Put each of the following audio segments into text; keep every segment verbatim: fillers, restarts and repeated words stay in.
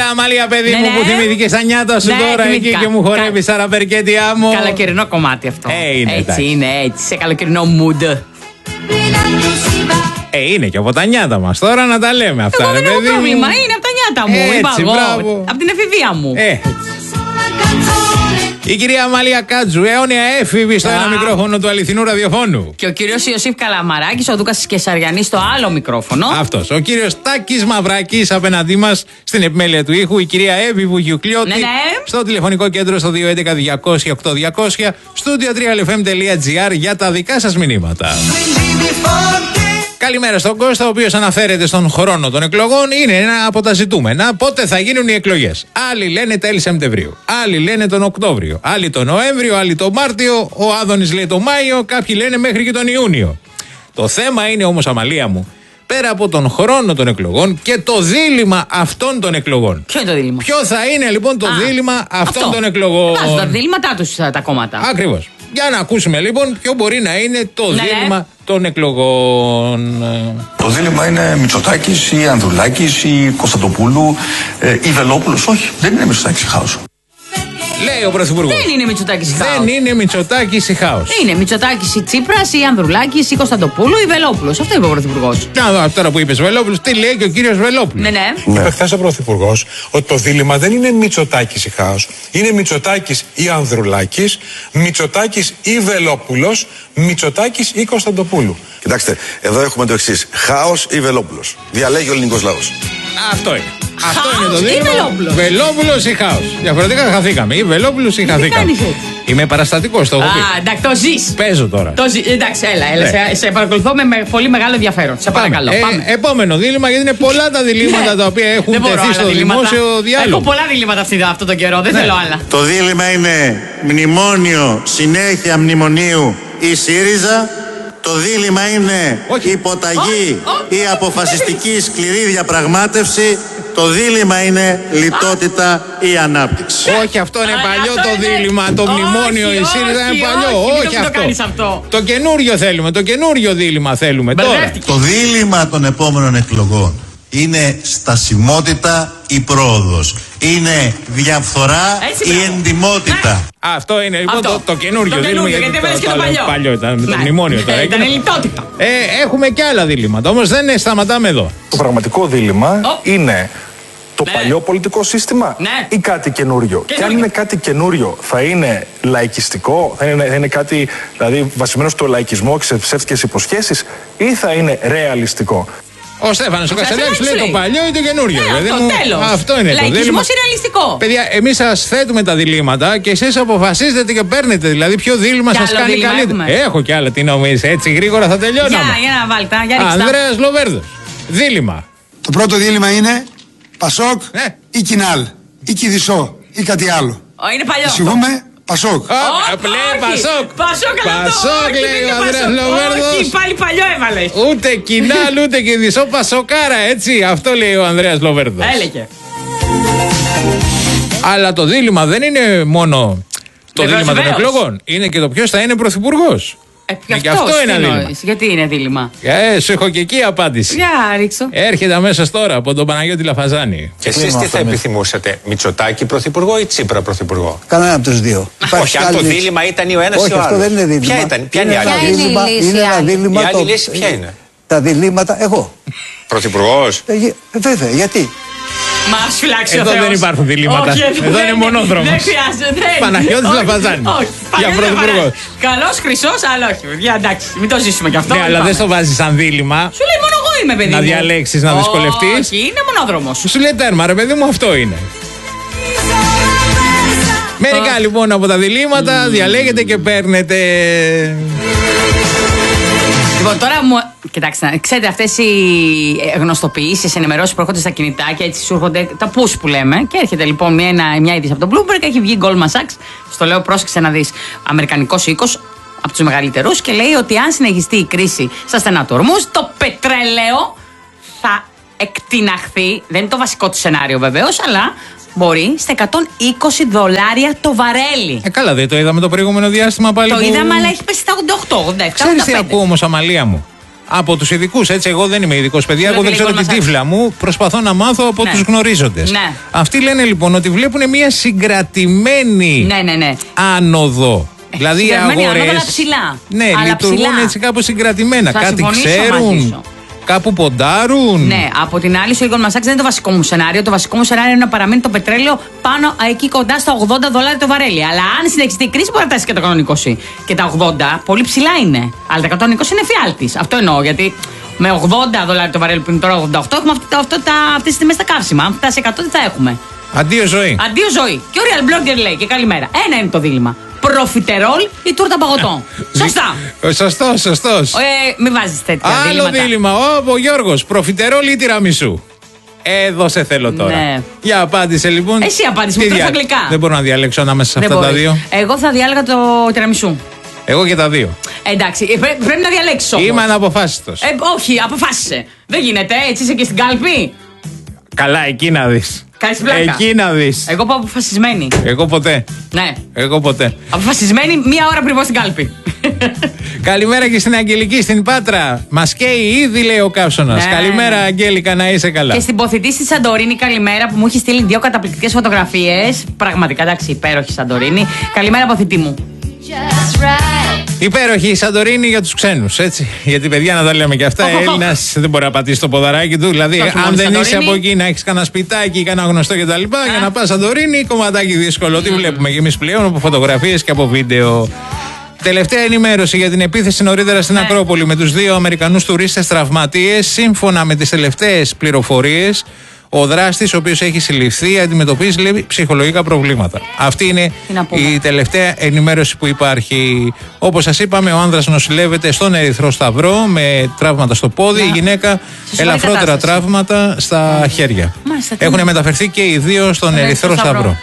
Αμαλία, παιδί ναι, μου, ναι. που θυμήθηκες τα νιάτα σου Ναι, τώρα θυμήθηκα. εκεί και μου χορεύει σαραπερκέτι άμμο. Καλοκαιρινό κομμάτι αυτό. Ε, είναι, έτσι εντάξει. είναι, έτσι. Σε καλοκαιρινό mood. Ε, είναι και από τα νιάτα μας τώρα να τα λέμε αυτά. Εγώ ρε δεν έχω παιδί μου. πρόβλημα. Είναι από τα νιάτα μου. Έτσι, Είπα εγώ. μπράβο. Από την εφηβεία μου. Ε, η κυρία Αμαλία Κάτζου, αιώνια έφηβη στο Α. ένα μικρόφωνο του αληθινού ραδιοφώνου. Και ο κύριος Ιωσήφ Καλαμαράκης, ο Δούκας Κεσαριανής στο άλλο μικρόφωνο. Αυτός. Ο κύριος Τάκης Μαυράκης απέναντί μας στην επιμέλεια του ήχου. Η κυρία Εύη Βουγιουκλιώτη. Ναι, ναι. Στο τηλεφωνικό κέντρο στο δύο έντεκα διακόσια οκτώ διακόσια. Στούντιο τρία ελ εφ εμ τελεία τζι άρ για τα δικά σας μηνύματα. Καλημέρα στον Κώστα, ο οποίος αναφέρεται στον χρόνο των εκλογών. Είναι ένα από τα ζητούμενα. Πότε θα γίνουν οι εκλογές. Άλλοι λένε τέλη Σεπτεμβρίου. Άλλοι λένε τον Οκτώβριο. Άλλοι τον Νοέμβριο. Άλλοι τον Μάρτιο. Ο Άδωνης λέει τον Μάιο. Κάποιοι λένε μέχρι και τον Ιούνιο. Το θέμα είναι όμως, Αμαλία μου, πέρα από τον χρόνο των εκλογών και το δίλημμα αυτών των εκλογών. Ποιο είναι το δίλημμα? Ποιο θα είναι λοιπόν το Α, δίλημμα αυτών αυτό. των εκλογών. Βάζουν τα δίλημματά τους τα κόμματα. Ακριβώς. Για να ακούσουμε λοιπόν ποιο μπορεί να είναι το Ναι. δίλημμα των εκλογών. Το δίλημμα είναι Μητσοτάκης ή Ανδρουλάκης ή Κωνσταντοπούλου ε, ή Βελόπουλος. Όχι, δεν είναι Μητσοτάκης ή Χάος. Λέει ο Πρωθυπουργός. Δεν είναι Μητσοτάκης ή Χάος. Δεν είναι Μητσοτάκης ή Χάος. Είναι Μητσοτάκης ή Τσίπρας ή Ανδρουλάκης ή Κωνσταντοπούλου ή Βελόπουλος. Αυτό είπε ο Πρωθυπουργός. Να δω τώρα που είπες Βελόπουλος, τι λέει και ο κύριος Βελόπουλος. Ναι, ναι. Είπε χθες ο Πρωθυπουργός ότι το δίλημμα δεν είναι Μητσοτάκης ή Χάος. Είναι Μητσοτάκης ή Ανδρουλάκης, Μητσοτάκης ή Βελόπουλος, Μητσοτάκης ή Κωνσταντοπούλου. Κοιτάξτε, εδώ έχουμε το εξής. Χάος ή Βελόπουλος. Διαλέγει ο ελληνικός λαός. Αυτό είναι. Αυτό Χάος είναι το ή δίλημμα. Βελόπουλος. Βελόπουλος ή Χάος. Διαφορετικά χαθήκαμε. Ή Βελόπουλος ή χαθήκαμε. κάνεις έτσι? Είμαι παραστατικός, το έχω πει. Α, εντάξει, το ζεις. Παίζω τώρα. Το ζει- Εντάξει, έλα, έλα. Ναι. Σε, σε παρακολουθώ με, με πολύ μεγάλο ενδιαφέρον. Σε παρακαλώ. Ε, Πάμε. επόμενο δίλημμα, γιατί είναι πολλά τα διλήμματα τα οποία έχουν Δεν μπορώ τεθεί άλλα στο διλήμματα. δημόσιο διάλογο. Έχω πολλά διλήμματα αυτή, αυτό τον καιρό. Δεν Ναι. θέλω άλλα. Το δίλημμα είναι μνημόνιο, συνέχεια μνημονίου ή ΣΥΡΙΖΑ. Το δίλημμα είναι Όχι. υποταγή Όχι. ή αποφασιστική σκληρή διαπραγμάτευση. Το δίλημμα είναι λιτότητα ή ανάπτυξη. Όχι, αυτό είναι Α, παλιό αυτό το είναι- δίλημμα. Το Όχι, μνημόνιο, η ΣΥΡΙΖΑ είναι όχι, παλιό. όχι, μην Όχι το αυτό. κάνεις αυτό. Το καινούριο θέλουμε. Το καινούριο δίλημμα θέλουμε τώρα. Μπερδεύτηκε. Το δίλημμα των επόμενων εκλογών είναι στασιμότητα ή πρόοδος. Είναι διαφθορά Έτσι, ή μπράβο. εντιμότητα. Αυτό είναι λοιπόν Αυτό. το, το καινούριο Το δίλημμα. καινούριο, γιατί έβαλες και το άλλο παλιό. παλιό ήταν το Ναι. μνημόνιο τώρα. Ε, Ήταν Εκείνο- λιτότητα. Ε, έχουμε και άλλα διλήμματα. Όμως δεν είναι, σταματάμε εδώ. Το πραγματικό δίλημμα Ω. είναι το Ναι. παλιό πολιτικό σύστημα Ναι. ή κάτι καινούριο. Και αν Καινούριο. είναι κάτι καινούριο, θα είναι λαϊκιστικό, θα είναι, θα είναι κάτι δηλαδή βασισμένο στο λαϊκισμό και σε ψεύτικες υποσχέσεις, ή θα είναι ρεαλιστικό. Ο Στέφανος ο Κασελάκης λέει το λέει. παλιό ή το καινούριο. Ναι, παιδί αυτό, μου. τέλος. Αυτό είναι το Λαϊκισμός δίλημμα. ή ρεαλιστικό. Παιδιά, εμείς σας θέτουμε τα διλήμματα και εσείς αποφασίζετε και παίρνετε. Δηλαδή, ποιο δίλημμα Κι σας άλλο κάνει δίλημμα καλύτερα. έχουμε. Έχω κι άλλα, τι νομίζεις. Έτσι γρήγορα θα τελειώναμε. Για, για να βάλει τα, για ρίξτε τα. Ανδρέας Λοβέρδος. Δίλημμα. Το πρώτο δίλημμα είναι Πασόκ Ναι. ή Κινάλ ή Κηδισό ή κάτι άλλο. Ω, είναι παλιό. Εξηγούμε Πασόκ. Α, Όχι, λέει όχι. Πασόκ. Πασόκ, αλλά αυτό, Πασόκ όχι, λέει δεν ο είναι Ανδρέας Πασόκ. Λοβέρδος. Όχι, πάλι παλιό έβαλες. Ούτε Κινάλ ούτε Κηδισό, Πασοκάρα, έτσι. Αυτό λέει ο Ανδρέας Λοβέρδος. Έλεγε. Αλλά το δίλημμα δεν είναι μόνο το Βεβαίως, δίλημμα των βεβαίως. εκλογών. Είναι και το ποιος θα είναι πρωθυπουργός. Ε, Ε, και αυτό είναι τι δίλημμα. εννοείς, γιατί είναι δίλημμα. Ε, σου έχω και εκεί απάντηση. Για ρίξω. Έρχεται αμέσως τώρα από τον Παναγιώτη Λαφαζάνη. Εσείς τι θα επιθυμούσατε, Μητσοτάκη πρωθυπουργό ή Τσίπρα πρωθυπουργό? Κανένα από τους δύο. Όχι, αν το δίλημμα ήταν ή ο ένας ή Όχι, ο αυτό άλλος. δεν είναι δίλημμα. Ποια ήταν, ποια είναι η ένα άλλη? δίλημμα- Ποια είναι η λύση είναι ένα άλλη? δίλημμα Η άλλη το- λύση ποια είναι? Τα διλήμματα, εγώ. Πρωθυπουργός. Ε, γε- βέβαια, γιατί. Μα ας φυλάξει ο Εδώ Θεός. δεν υπάρχουν διλήμματα. Όχι, Εδώ είναι μονόδρομος. Δεν χρειάζεται. δεν. Παναγιώτης Όχι, Λαφαζάνη. όχι. Για Παναγιώτης πρωθυπουργό. Λαφαζάνη. Καλός, χρυσός, αλλά όχι. Για εντάξει, μην το ζήσουμε κι αυτό. Ναι, αλλά Πάμε. δεν στο βάζει σαν δίλημμα. Σου λέει μόνο εγώ είμαι παιδί Να μου. διαλέξεις, να δυσκολευτείς. Όχι, είναι μονόδρομος. Σου λέει τέρμα, ρε παιδί μου, αυτό είναι. Μερικά λοιπόν από τα διλήμματα διαλέγετε και παίρνετε. Λοιπόν, τώρα μου. Κοιτάξτε, ξέρετε, αυτές οι γνωστοποιήσεις, ενημερώσεις που έρχονται στα κινητά και έτσι σου έρχονται τα push που λέμε. Και έρχεται λοιπόν μια, ένα- μια είδηση από τον Bloomberg, έχει βγει Goldman Sachs. Στο λέω, πρόσεξε να δεις. Αμερικανικός οίκος, από τους μεγαλύτερους, και λέει ότι αν συνεχιστεί η κρίση στα στενά του ορμούς, το πετρέλαιο θα εκτιναχθεί. Δεν είναι το βασικό του σενάριο βεβαίως, αλλά μπορεί στα εκατόν είκοσι δολάρια το βαρέλι. Ε, καλά, δεν το είδαμε το προηγούμενο διάστημα πάλι. Το που... είδαμε, αλλά έχει πέσει στα ογδόντα οκτώ ογδόντα επτά. Ξέρεις τι ογδόντα πέντε. ακούω όμως, Αμαλία μου. Από τους ειδικούς, έτσι. Εγώ δεν είμαι ειδικός, παιδιά. Εγώ δεν ξέρω την τύφλα μου. Προσπαθώ να μάθω από ναι. τους γνωρίζοντες. Ναι. Αυτοί λένε λοιπόν ότι βλέπουν μια συγκρατημένη ναι, ναι, ναι. άνοδο. Δηλαδή οι αγορές. Ψηλά. Ναι, αλλά λειτουργούν ψηλά. έτσι κάπως συγκρατημένα. Θα κάτι ξέρουν. Κάπου ποντάρουν. Ναι, από την άλλη, ο Goldman Sachs δεν είναι το βασικό μου σενάριο. Το βασικό μου σενάριο είναι να παραμείνει το πετρέλαιο πάνω εκεί κοντά στα ογδόντα δολάρια το βαρέλι. Αλλά αν συνεχιστεί η κρίση, μπορεί να φτάσει και τα εκατόν είκοσι. Και τα ογδόντα πολύ ψηλά είναι. Αλλά τα εκατόν είκοσι είναι φιάλτης. Αυτό εννοώ. Γιατί με ογδόντα δολάρια το βαρέλι που είναι τώρα ογδόντα οκτώ, έχουμε αυτές τις τιμές στα καύσιμα. Αν φτάσει εκατό, τι θα έχουμε. Αντίο ζωή. Αντίο ζωή. Και ο Real Blogger λέει και καλημέρα. Ένα είναι το δίλημμα. Προφιτερόλ ή τούρτα παγωτό. Σωστά. Σωστό, σωστό. Ε, μην βάζεις τέτοια άλλο δίλημματα. δίλημμα. Ο, ο Γιώργος. Προφιτερόλ ή τυραμισού. Εδώ σε θέλω τώρα. Ναι. Για απάντησε λοιπόν. Εσύ απάντησε, μου δια... τρως αγγλικά. Δεν μπορώ να διαλέξω ανάμεσα σε Δεν αυτά μπορείς. τα δύο. Εγώ θα διάλεγα το τυραμισού. Εγώ και τα δύο. Ε, εντάξει, ε, πρέ, πρέπει να διαλέξεις όμως. Είμαι αναποφάσιστος. Ε, όχι, αποφάσισε. Δεν γίνεται, έτσι είσαι και στην κάλπη. Καλά, εκεί να δεις. Κάνεις πλάκα. Εκεί να δεις. Εγώ πάω αποφασισμένη. Εγώ ποτέ. Ναι. Εγώ ποτέ. Αποφασισμένη μία ώρα πριν πάω στην κάλπη. Καλημέρα και στην Αγγελική στην Πάτρα. Μας καίει ήδη, λέει ο Καύσωνας. Ναι. Καλημέρα, Αγγέλικα, να είσαι καλά. Και στην ποθητή στη Σαντορίνη, καλημέρα που μου έχει στείλει δύο καταπληκτικές φωτογραφίες. Πραγματικά, εντάξει, υπέροχη Σαντορίνη. Καλημέρα, ποθητή μου. Υπέροχη η Σαντορίνη για τους ξένους, έτσι. Γιατί παιδιά να τα λέμε και αυτά. Oh, oh, oh. Έλληνας δεν μπορεί να πατήσει το ποδαράκι του. Δηλαδή, Όχι, αν δεν Σαντορίνη. είσαι από εκεί να έχεις κανένα σπιτάκι, κανένα γνωστό κτλ. Για να πας Σαντορίνη, κομματάκι δύσκολο. Τι βλέπουμε και εμείς πλέον από φωτογραφίες και από βίντεο. Τελευταία ενημέρωση για την επίθεση νωρίτερα στην Ναι. Ακρόπολη με τους δύο Αμερικανούς τουρίστες τραυματίες. Σύμφωνα με τις τελευταίες πληροφορίες, ο δράστης, ο οποίος έχει συλληφθεί, αντιμετωπίζει λέει, ψυχολογικά προβλήματα. Αυτή είναι η τελευταία ενημέρωση που υπάρχει. Όπως σας είπαμε, ο άνδρας νοσηλεύεται στον Ερυθρό Σταυρό με τραύματα στο πόδι, η γυναίκα ελαφρότερα κατάσταση. τραύματα στα χέρια. Μάλιστα, τι Έχουν είναι. μεταφερθεί και οι δύο στον Στον Ερυθρό Ερυθρό Σταυρό.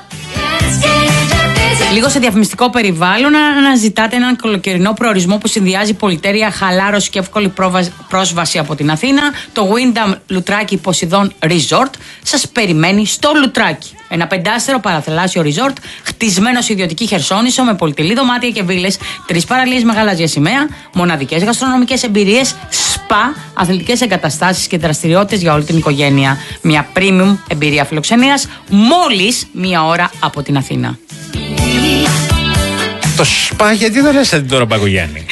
Λίγο σε διαφημιστικό περιβάλλον, να αναζητάτε έναν καλοκαιρινό προορισμό που συνδυάζει πολυτέλεια, χαλάρωση και εύκολη πρόβα- πρόσβαση από την Αθήνα. Το Wyndham Λουτράκι Poseidon Resort σας περιμένει στο Λουτράκι. Ένα πεντάστερο παραθαλάσσιο resort, χτισμένο σε ιδιωτική χερσόνησο με πολυτελή δωμάτια και βίλες, τρεις παραλίες με γαλάζια σημαία, μοναδικές γαστρονομικές εμπειρίες, σπα, αθλητικές εγκαταστάσεις και δραστηριότητες για όλη την οικογένεια. Μια premium εμπειρία φιλοξενίας, μόλις μία ώρα από την Αθήνα. Το σπα, γιατί δεν λες την τώρα, Παγκογιάννη.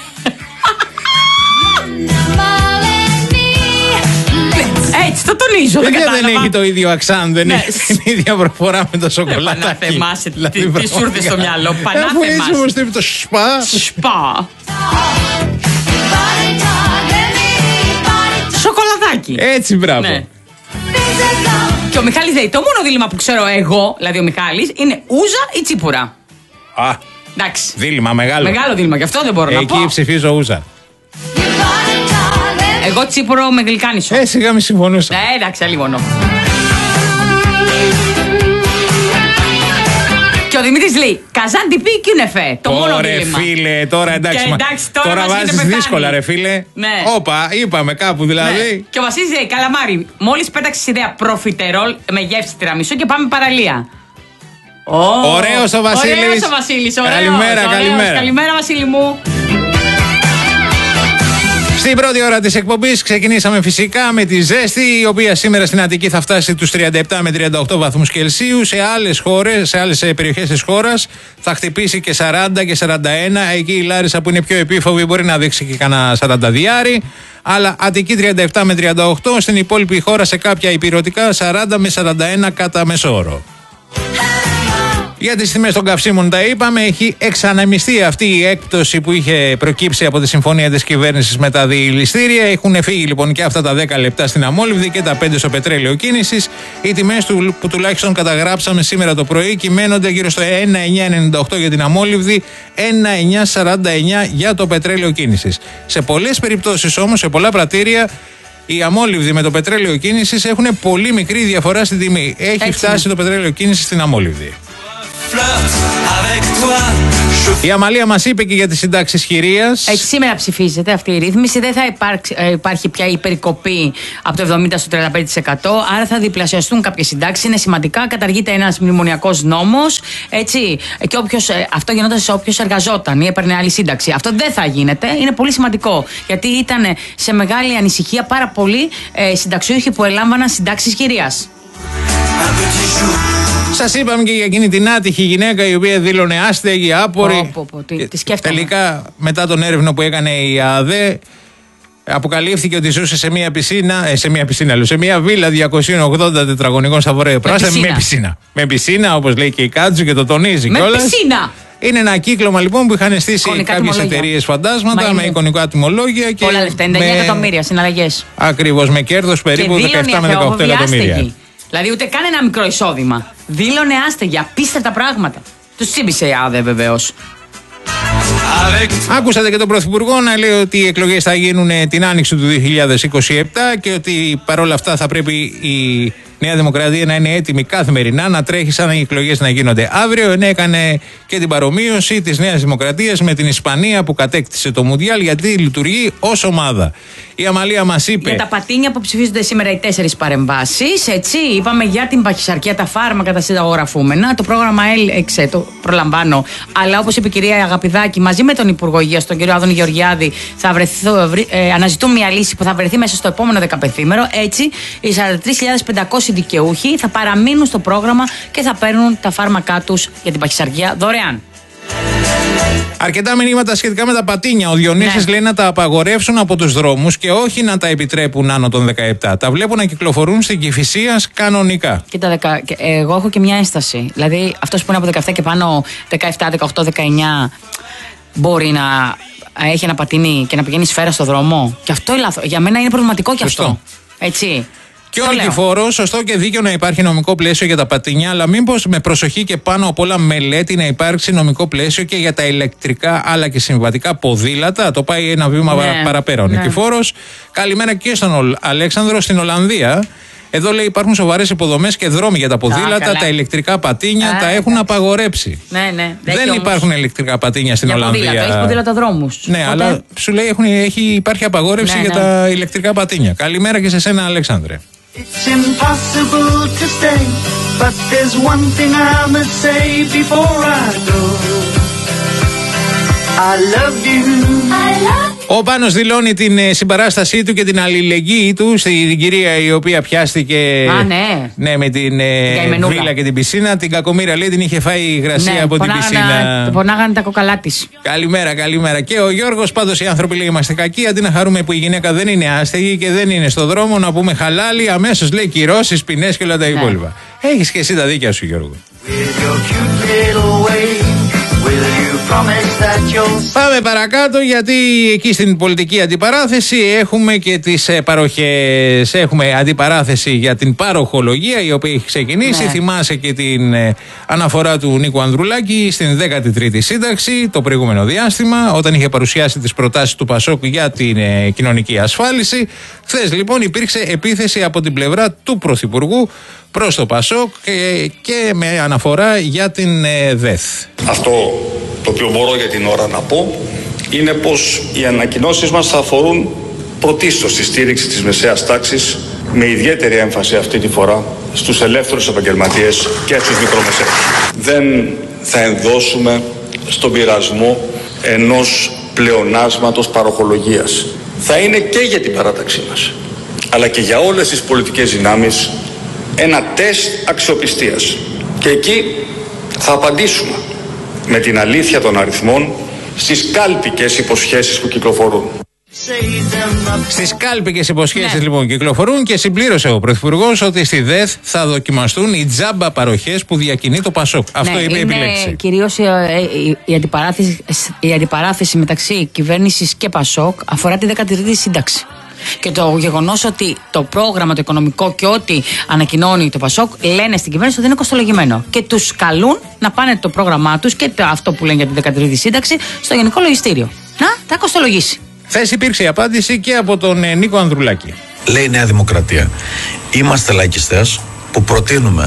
Έτσι, το τονίζω. Δεν Γιατί δεν κατάλαβα. έχει το ίδιο αξάν, δεν Ναι. έχει την ίδια προφορά με το σοκολάτα. Πανάθεμάσαι, τι- τι σου ήρθε στο μυαλό, Αφού πανάθεμάσαι. έτσι όμως το είπε το σπα. Σπα. Σοκολατάκι. Έτσι, μπράβο. Ναι. Και ο Μιχάλης λέει: το μόνο δίλημμα που ξέρω εγώ, δηλαδή ο Μιχάλης, είναι ούζα ή τσίπουρα. Α, Εντάξει. δίλημμα μεγάλο. Μεγάλο δίλημμα, γι' αυτό δεν μπορώ να πω. Εκεί ψηφίζω ούζα. Εγώ τσίπουρο με γλυκάνισο. Ε, σιγά μη συμφωνούσα. Ναι, εντάξει, αλλήμωνο. Και ο Δημήτρης λέει: Καζάν τι πει κιουνεφέ. Το μόνο Ωραία, δίλημμα. φίλε, τώρα εντάξει. Και μα- εντάξει, τώρα τώρα μας έχετε βάζεις πεθάνει. δύσκολα, ρε φίλε. Ναι. Όπα, είπαμε κάπου Ναι. δηλαδή. Και ο Βασίλης λέει: Καλαμάρι, μόλις πέταξες ιδέα προφιτερόλ με γεύση τυραμισού και πάμε παραλία. Oh, Ωραίος ο Βασίλης. Ωραίος ο Βασίλης. Ωραίος, Καλημέρα, ωραίος. καλημέρα. Καλημέρα, Βασίλη μου. Στην πρώτη ώρα της εκπομπής ξεκινήσαμε φυσικά με τη ζέστη, η οποία σήμερα στην Αττική θα φτάσει τους τριάντα επτά με τριάντα οκτώ βαθμούς Κελσίου. Σε άλλες χώρες, σε άλλες περιοχές της χώρας θα χτυπήσει και σαράντα και σαράντα ένα. Εκεί η Λάρισα που είναι πιο επίφοβη μπορεί να δείξει και κανένα σαράντα διάρι. Αλλά Αττική τριάντα επτά με τριάντα οκτώ. Στην υπόλοιπη χώρα σε κάποια υπηρετικά σαράντα με σαράντα ένα κατά μεσόωρο. Για τις τιμές των καυσίμων τα είπαμε, έχει εξανεμιστεί αυτή η έκπτωση που είχε προκύψει από τη συμφωνία της κυβέρνησης με τα διηληστήρια. Έχουν φύγει λοιπόν και αυτά τα δέκα λεπτά στην αμόλυβδη και τα πέντε στο πετρέλαιο κίνησης. Οι τιμές του, που τουλάχιστον καταγράψαμε σήμερα το πρωί κυμαίνονται γύρω στο ένα εννιά ενενήντα οκτώ για την αμόλυβδη, ένα εννιά σαράντα εννιά για το πετρέλαιο κίνησης. Σε πολλές περιπτώσεις όμως, σε πολλά πρατήρια, οι αμόλυβδοι με το πετρέλαιο κίνησης έχουν πολύ μικρή διαφορά στην τιμή. Έχει Έτσι φτάσει είναι. το πετρέλαιο κίνησης στην αμόλυβδη. Η Αμαλία μας είπε και για τις συντάξεις χειρίας. Έτσι, σήμερα ψηφίζεται αυτή η ρύθμιση. Δεν θα υπάρξει, ε, υπάρχει πια η περικοπή από το εβδομήντα στο τριάντα πέντε τοις εκατό. Άρα θα διπλασιαστούν κάποιες συντάξεις. Είναι σημαντικά. Καταργείται ένας μνημονιακός νόμος. Έτσι, και όποιος, ε, αυτό γινόταν σε όποιος εργαζόταν ή έπαιρνε άλλη σύνταξη. Αυτό δεν θα γίνεται. Είναι πολύ σημαντικό. Γιατί ήταν σε μεγάλη ανησυχία πάρα πολλοί ε, συνταξιούχοι που ελάμβαναν συντάξεις χειρίας. Σας είπαμε και για εκείνη την άτυχη γυναίκα η οποία δήλωνε άστεγη, άπορη. Πω, πω, τι, τι σκέφτομαι. Τελικά, μετά τον έρευνο που έκανε η ΑΔΕ, αποκαλύφθηκε ότι ζούσε σε μια πισίνα, ε, σε μια πισίνα, σε μια βίλα διακόσια ογδόντα τετραγωνικών στα Βορρά Πράσινα με πισίνα. Με πισίνα, όπως λέει και η Κάτζου και το τονίζει κιόλας. Με πισίνα! Είναι ένα κύκλωμα λοιπόν που είχαν στήσει κάποιες εταιρείες φαντάσματα με εικονικά τιμολόγια και. Πολλά λεφτά, ενενήντα εννέα εκατομμύρια συναλλαγές. Ακριβώς, με κέρδος περίπου δεκαεπτά με δεκαοκτώ εκατομμύρια. Δηλαδή ούτε καν ένα μικρό εισόδημα. Δήλωνε άστεγη, απίστευτα πράγματα. Τους τσίμπησε η ΑΔΕ βεβαίως. Άκουσατε και τον Πρωθυπουργό να λέει ότι οι εκλογές θα γίνουν την άνοιξη του δύο χιλιάδες είκοσι επτά και ότι παρόλα αυτά θα πρέπει η Νέα Δημοκρατία να είναι έτοιμη καθημερινά να τρέχει σαν οι εκλογές να γίνονται αύριο. Ενώ έκανε και την παρομοίωση της Νέας Δημοκρατίας με την Ισπανία που κατέκτησε το Μουντιάλ γιατί λειτουργεί ως ομάδα. Η Αμαλία μας είπε. Για τα πατίνια που ψηφίζονται σήμερα οι τέσσερις παρεμβάσεις, έτσι. Είπαμε για την παχυσαρκία, τα φάρμακα, τα συνταγογραφούμενα. Το πρόγραμμα έλεξε, το προλαμβάνω. Αλλά όπως είπε η κυρία Αγαπηδάκη, μαζί με τον Υπουργό Υγείας, τον κύριο Άδωνη Γεωργιάδη, θα βρεθεί, ε, αναζητούν μια λύση που θα βρεθεί μέσα στο επόμενο δεκαπενθήμερο. Έτσι, οι σαράντα τρεις χιλιάδες πεντακόσιοι δικαιούχοι θα παραμείνουν στο πρόγραμμα και θα παίρνουν τα φάρμακά τους για την παχυσαρκία δωρεάν. Αρκετά μηνύματα σχετικά με τα πατίνια. Ο Διονύσης ναι. λέει να τα απαγορεύσουν από τους δρόμους και όχι να τα επιτρέπουν άνω των δεκαεπτά. Τα βλέπω να κυκλοφορούν στην Κηφισίας κανονικά. Κοίτα, δεκα... εγώ έχω και μια ένσταση. Δηλαδή, αυτός που είναι από δεκαεπτά και πάνω, δεκαεπτά, δεκαοκτώ, δεκαεννιά, μπορεί να έχει ένα πατίνι και να πηγαίνει σφαίρα στο δρόμο. Και αυτό είναι λάθος. Για μένα είναι προβληματικό και αυτό. Έτσι. Και ο Νικηφόρος, σωστό και δίκαιο να υπάρχει νομικό πλαίσιο για τα πατίνια, αλλά μήπως με προσοχή και πάνω απ' όλα μελέτη να υπάρξει νομικό πλαίσιο και για τα ηλεκτρικά αλλά και συμβατικά ποδήλατα. Το πάει ένα βήμα ναι, παραπέρα. Ο ναι. Νικηφόρος, καλημέρα και στον Αλέξανδρο στην Ολλανδία. Εδώ λέει υπάρχουν σοβαρές υποδομές και δρόμοι για τα ποδήλατα, Α, τα ηλεκτρικά πατίνια Α, τα έχουν εντάξει. απαγορέψει. Ναι, ναι. Δεν όμως υπάρχουν ηλεκτρικά πατίνια στην για Ολλανδία. Ποδήλατα, έχει ποδήλατοδρόμους. Ναι, Οπότε... αλλά σου λέει έχουν, έχει, υπάρχει απαγόρευση ναι, για ναι. τα ηλεκτρικά πατίνια. Καλημέρα και σε σένα, Αλέξανδρε. It's impossible to stay, but there's one thing I must say before I go. I love you. I love you. Ο Πάνος δηλώνει την ε, συμπαράστασή του και την αλληλεγγύη του στην κυρία η οποία πιάστηκε Α, ναι. Ναι, με την ε, βίλα και την πισίνα. Την κακομοίρα λέει την είχε φάει υγρασία ναι, από πονάγανα, την πισίνα. Πονάγανε τα κοκαλά της. Καλημέρα, καλημέρα. Και ο Γιώργος, πάντως οι άνθρωποι λέει είμαστε κακοί. Αντί να χαρούμε που η γυναίκα δεν είναι άστεγη και δεν είναι στο δρόμο, να πούμε χαλάλι, αμέσως λέει κυρώσεις, ποινές και όλα τα υπόλοιπα. Ναι. Έχεις και εσύ τα δίκια σου, Γιώργο. Πάμε παρακάτω γιατί εκεί στην πολιτική αντιπαράθεση έχουμε και τις ε, παροχές. Έχουμε αντιπαράθεση για την παροχολογία η οποία έχει ξεκινήσει. Ναι. Θυμάσαι και την ε, αναφορά του Νίκου Ανδρουλάκη στην δέκατη τρίτη σύνταξη το προηγούμενο διάστημα όταν είχε παρουσιάσει τις προτάσεις του Πασόκ για την ε, κοινωνική ασφάλιση. Χθες λοιπόν υπήρξε επίθεση από την πλευρά του Πρωθυπουργού προς το Πασόκ και, και με αναφορά για την ε, ΔΕΘ. Αυτό το οποίο μπορώ για την ώρα να πω είναι πως οι ανακοινώσεις μας θα αφορούν πρωτίστως στη στήριξη της μεσαίας τάξης με ιδιαίτερη έμφαση αυτή τη φορά στους ελεύθερους επαγγελματίες και στους μικρομεσαίους. Δεν θα ενδώσουμε στον πειρασμό ενός πλεονάσματος παροχολογίας. Θα είναι και για την παράταξή μας, αλλά και για όλες τις πολιτικές δυνάμεις ένα τεστ αξιοπιστίας. Και εκεί θα απαντήσουμε με την αλήθεια των αριθμών στις κάλπικες υποσχέσεις που κυκλοφορούν. Στις κάλπικες υποσχέσεις ναι. λοιπόν κυκλοφορούν και συμπλήρωσε ο Πρωθυπουργός ότι στη ΔΕΘ θα δοκιμαστούν οι τζάμπα παροχές που διακινεί το Πασόκ. Αυτό ναι, είπε επιλέξει. Κυρίως η, η, η, αντιπαράθεση, η αντιπαράθεση μεταξύ κυβέρνησης και Πασόκ αφορά τη δέκατη τρίτη σύνταξη. Και το γεγονός ότι το πρόγραμμα, το οικονομικό και ό,τι ανακοινώνει το Πασόκ λένε στην κυβέρνηση ότι είναι κοστολογημένο. Και τους καλούν να πάνε το πρόγραμμά τους και το, αυτό που λένε για τη δέκατη τρίτη σύνταξη στο Γενικό Λογιστήριο. Να τα κοστολογήσει. Χθες υπήρξε η απάντηση και από τον ε, Νίκο Ανδρουλάκη. Λέει η Νέα Δημοκρατία. Είμαστε λαϊκιστές που προτείνουμε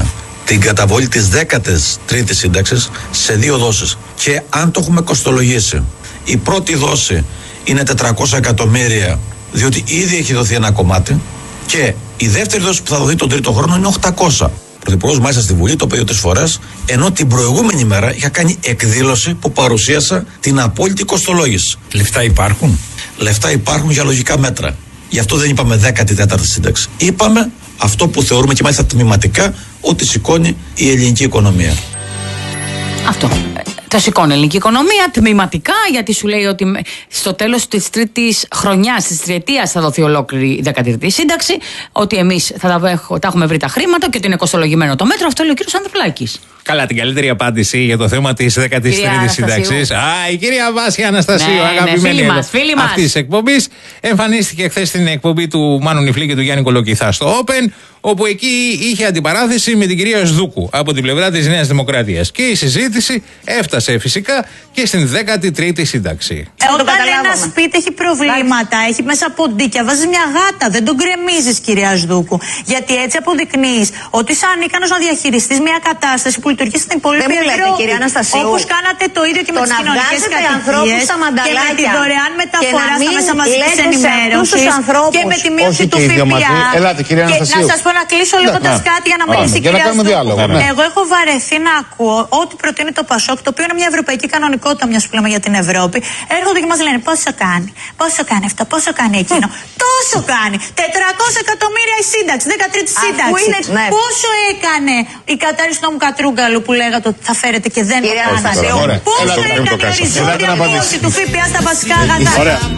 την καταβολή της δέκατης τρίτης σύνταξης σε δύο δόσεις. Και αν το έχουμε κοστολογήσει, η πρώτη δόση είναι τετρακόσια εκατομμύρια, διότι ήδη έχει δοθεί ένα κομμάτι, και η δεύτερη δόση που θα δοθεί τον τρίτο χρόνο είναι οκτακόσια. Ο Πρωθυπουργός μάλιστα στη Βουλή το είπε δύο-τρεις φορές, ενώ την προηγούμενη μέρα είχα κάνει εκδήλωση που παρουσίασα την απόλυτη κοστολόγηση. Λεφτά υπάρχουν. Λεφτά υπάρχουν για λογικά μέτρα. Γι' αυτό δεν είπαμε δέκατη τέταρτη σύνταξη. Είπαμε αυτό που θεωρούμε και μάλιστα τμηματικά ότι σηκώνει η ελληνική οικονομία. Αυτό. Το σηκώνει η ελληνική οικονομία τμηματικά, γιατί σου λέει ότι στο τέλος της τρίτης χρονιάς, της τριετίας, θα δοθεί ολόκληρη η δεκατή σύνταξη. Ότι εμείς θα τα, έχω, τα έχουμε βρει τα χρήματα και ότι είναι κοστολογημένο το μέτρο. Αυτό λέει ο κύριος Ανδρουλάκης. Καλά, την καλύτερη απάντηση για το θέμα της δεκατής τρίτης σύνταξης. Α, η κυρία Βάσια Αναστασίου, ναι, αγαπημένη. Ναι, φίλη μας, φίλη μας. Αυτής της εκπομπής. Εμφανίστηκε χθες στην εκπομπή του Μάνου Νιφλή και του Γιάννη Κολοκυθά στο Open, όπου εκεί είχε αντιπαράθεση με την κυρία Σδούκου από την πλευρά της Νέας Δημοκρατίας. Και η συζήτηση έφτασε φυσικά και στην δέκατη τρίτη σύνταξη. Όταν ένα σπίτι έχει προβλήματα, Λάξ. έχει μέσα ποντίκια, βάζεις μια γάτα, δεν τον γκρεμίζεις, κυρία Σδούκου. Γιατί έτσι αποδεικνύεις ότι είσαι ανίκανος να διαχειριστείς μια κατάσταση που λειτουργεί στην υπόλοιπη Ευρώπη. Όπως κάνατε το ίδιο και με τις κοινωνικές κατοικίες και με την δωρεάν μεταφορά στα μέσα μαζικής ενημέρωσης και με τη μείωση του ΦΠΑ. Να σας πω να κλείσω λέγοντας κάτι για να μιλήσει η κυρία Σδούκου. Εγώ έχω βαρεθεί να ακούω ό,τι προτείνει το Πασόκ, το οποίο είναι μια ευρωπαϊκή κανονικότητα, μιας που λέμε για την Ευρώπη. Έρχονται και μας λένε πόσο κάνει, πόσο κάνει αυτό, πόσο κάνει εκείνο. Τόσο κάνει. τετρακόσια εκατομμύρια η σύνταξη, δεκατρίτη σύνταξη. Ναι. Πόσο έκανε η κατάρριση του νόμου Κατρούγκαλου που λέγατε ότι θα φέρετε και δεν το κάνατε. Πόσο έκανε η οριζόντια μείωση του ΦΠΑ στα βασικά αγαθά.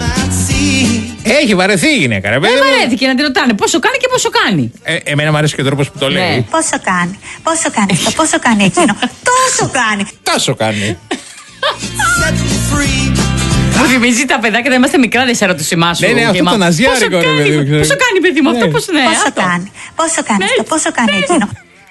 Έχει βαρεθεί η γυναίκα, ρε παιδί. Δεν βαρέθηκε να την ρωτάνε πόσο κάνει και πόσο κάνει. Ε, εμένα μου αρέσει και ο τρόπος που το λέει. Ναι. Πόσο κάνει, πόσο κάνει αυτό, πόσο κάνει εκείνο. Τόσο κάνει. Τόσο κάνει. Μου θυμίζει τα παιδάκια, δεν είμαστε μικρά, δεν σε ρωτήσει εμάς. Ναι, ναι, αυτό το ναζιάρικο, ρε παιδί. Πόσο κάνει, παιδί μου, αυτό πώς είναι. Πόσο κάνει, πόσο κάνει αυτό, πόσο κάνει εκείνο.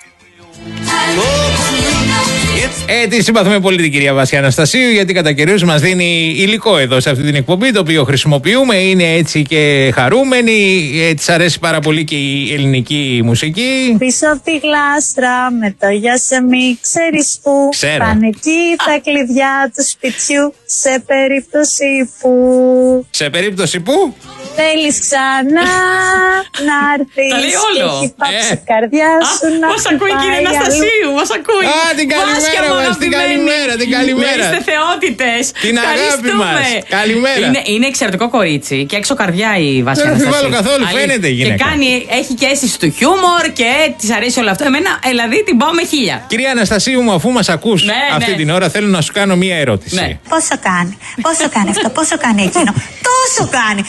Ε, τη συμπαθούμε πολύ την κυρία Βάσια Αναστασίου, γιατί κατά καιρούς μας δίνει υλικό εδώ σε αυτή την εκπομπή, το οποίο χρησιμοποιούμε. Είναι έτσι και χαρούμενη. Ε, της αρέσει πάρα πολύ και η ελληνική μουσική. Πίσω από τη γλάστρα, με το γεια σε μη ξέρεις που. Ξέρω. Πάνε εκεί τα κλειδιά του σπιτιού, σε περίπτωση που. Σε περίπτωση που. Θέλεις ξανά να έρθεις και έχει πάψει η καρδιά σου να μας ακούει η κυρία Αναστασίου, μας ακούει. Α, την καλημέρα μας, την καλημέρα, την καλημέρα. Είστε θεότητες. Την αγάπη μας, καλημέρα. Είναι, είναι εξαιρετικό κορίτσι και έξω καρδιά η Βάσια Αναστασίου. Δεν αμφιβάλλω καθόλου, φαίνεται η γυναίκα. Και κάνει, έχει και αίσθηση του χιούμορ και της αρέσει όλο αυτό. Εμένα, δηλαδή την πάω με χίλια. Κυρία Αναστασίου μου, αφού μας ακούς ναι, αυτή ναι. την ώρα, θέλω να σου κάνω μία ερώτηση. Ναι. Πόσο κάνει, πόσο κάνει αυτό, πόσο κάνει εκείνο. Τόσο κάνει.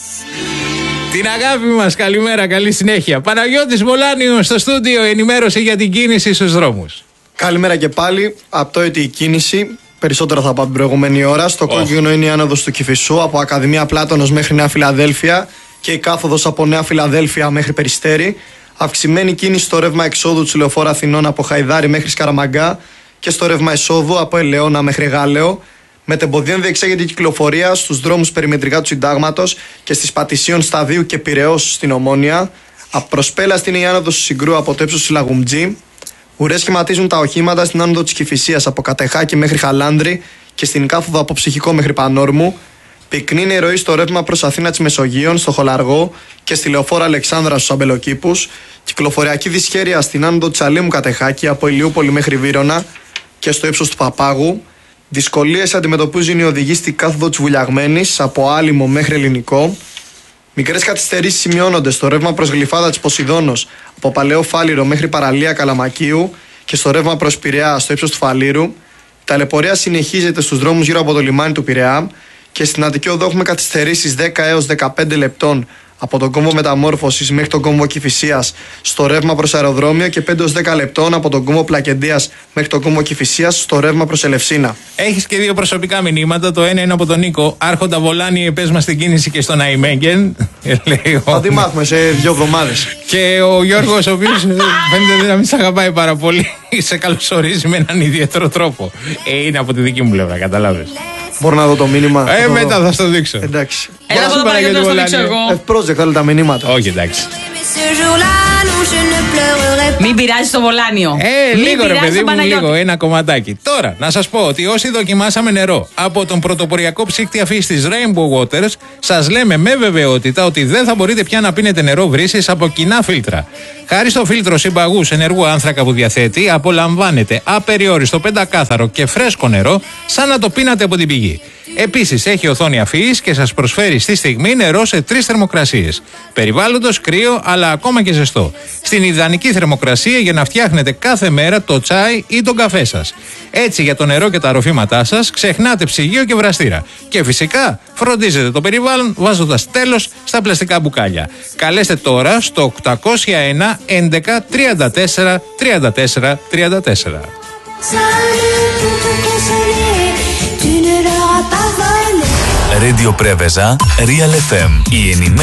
Την αγάπη μας, καλημέρα, καλή συνέχεια. Παναγιώτης Βολάνιος στο στούντιο, ενημέρωση για την κίνηση στους δρόμους. Καλημέρα και πάλι. Αυτό ότι η κίνηση, περισσότερο θα πάω την προηγούμενη ώρα. Στο oh. κόκκινο είναι η άνοδος του Κηφισού από Ακαδημία Πλάτωνος μέχρι Νέα Φιλαδέλφια και η κάθοδος από Νέα Φιλαδέλφια μέχρι Περιστέρι. Αυξημένη κίνηση στο ρεύμα εξόδου του Λεωφόρου Αθηνών από Χαϊδάρι μέχρι Σκαραμαγκά και στο ρεύμα εισόδου από Ελαιώνα μέχρι Γάλεο. Μετεμποδίων διεξάγεται η κυκλοφορία στους δρόμους περιμετρικά του Συντάγματος και στις Πατησίων Σταδίου και Πειραιώς στην Ομόνια. Απροσπέλαστη είναι η άνοδος του Συγκρού από το ύψος του Λαγουμτζή. Ουρές σχηματίζουν τα οχήματα στην άνοδο της Κηφισίας από Κατεχάκη μέχρι Χαλάνδρη και στην κάθοδο από Ψυχικό μέχρι Πανόρμου. Πυκνή είναι η ροή στο ρεύμα προς Αθήνα της Μεσογείων, στο Χολαργό και στη Λεωφόρο Αλεξάνδρα στους Αμπελοκήπους. Κυκλοφοριακή δυσχέρεια στην άνοδο της Αλήμου Κατεχάκη από Ηλιούπολη μέχρι Βύρωνα και στο ύψος του Παπάγου. Δυσκολίες αντιμετωπίζουν οι οδηγοί στην κάθοδο της Βουλιαγμένης από Άλυμο μέχρι Ελληνικό. Μικρές καθυστερήσεις σημειώνονται στο ρεύμα προς Γλυφάδα της Ποσειδώνος από Παλαιό Φάληρο μέχρι Παραλία Καλαμακίου και στο ρεύμα προς Πειραιά στο ύψος του Φαλήρου. Η ταλαιπωρία συνεχίζεται στους δρόμους γύρω από το λιμάνι του Πειραιά και στην Αττική Οδό έχουμε καθυστερήσεις δέκα έως δεκαπέντε λεπτών από τον κόμβο Μεταμόρφωσης μέχρι τον κόμβο Κηφισίας στο ρεύμα προς αεροδρόμιο και πέντε έως δέκα λεπτών από τον κόμβο Πλακεντίας μέχρι τον κόμβο Κηφισίας στο ρεύμα προς Ελευσίνα. Έχεις και δύο προσωπικά μηνύματα. Το ένα είναι από τον Νίκο. Άρχοντα Βολάνη, πες μας την κίνηση και στον Αϊμέγγεν. Θα τη μάθουμε σε δύο εβδομάδες. Και ο Γιώργος, ο οποίος φαίνεται να μην σε αγαπάει πάρα πολύ, σε καλωσορίζει με έναν ιδιαίτερο τρόπο. Ε, είναι από τη δική μου πλευρά, καταλάβες. Μπορώ να δω το μήνυμα. Ε, μετά θα στο δείξω. Εντάξει. Έλα, θα το δείξω εγώ. Ευπρόσδεκτα όλα τα μηνύματα. Όχι, εντάξει. Μην πειράζει το βολάνιο. Ε, Μην λίγο ρε πειράζει παιδί το μου, Παναγιώτη. λίγο, ένα κομματάκι. Τώρα, να σας πω ότι όσοι δοκιμάσαμε νερό από τον πρωτοποριακό ψύκτη αφής της Rainbow Waters, σας λέμε με βεβαιότητα ότι δεν θα μπορείτε πια να πίνετε νερό βρύσης από κοινά φίλτρα. Χάρη στο φίλτρο συμπαγούς ενεργού άνθρακα που διαθέτει, απολαμβάνετε απεριόριστο, πεντακάθαρο και φρέσκο νερό, σαν να το πίνατε από την πηγή. Επίσης, έχει οθόνη αφής και σας προσφέρει στη στιγμή νερό σε τρεις θερμοκρασίες. Περιβάλλοντος, κρύο, αλλά ακόμα και ζεστό. Στην ιδανική θερμοκρασία για να φτιάχνετε κάθε μέρα το τσάι ή τον καφέ σας. Έτσι, για το νερό και τα ροφήματά σας, ξεχνάτε ψυγείο και βραστήρα. Και φυσικά, φροντίζετε το περιβάλλον βάζοντας τέλος στα πλαστικά μπουκάλια. Καλέστε τώρα στο οκτακόσια ένα έντεκα τριάντα τέσσερα τριάντα τέσσερα τριάντα τέσσερα. Radio Preveza, Real εφ εμ. Η